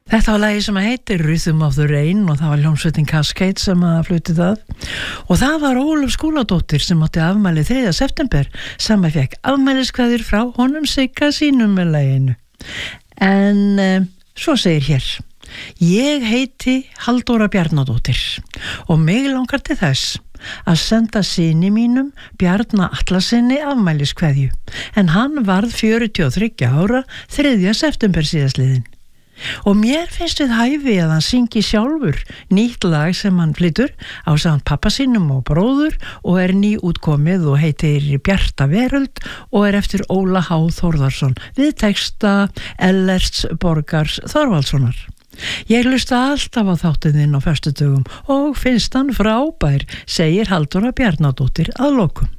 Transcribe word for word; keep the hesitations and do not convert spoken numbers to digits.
Þetta var lagi sem heitir Rhythm of the Rain og það var hljómsveitin Cascade sem að flutti það og það var Ólöf Skúladóttir sem átti afmæli þriðja september sem að fekk afmæliskveðjur frá honum Sigga sínum með laginu. En um, svo segir hér: Ég heiti Halldóra Bjarnadóttir og mig langar til þess að senda syni mínum Bjarna Atlasinni afmæliskveðju en hann varð fjörutíu og þriggja ára þriðja september síðastliðinn. Og mér finnst við hæfi að hann syngi sjálfur nýtt lag sem hann flytur á samt pappa sínum og bróður og er nýútkomið og heitir Bjarta veröld og er eftir Óla H. Þórðarsson við texta Ellerts Borgars Þorvaldssonar. Ég hlusta alltaf á þáttinn á föstudögum og finnst hann frábær, segir Halldóra Bjarnadóttir að lokum.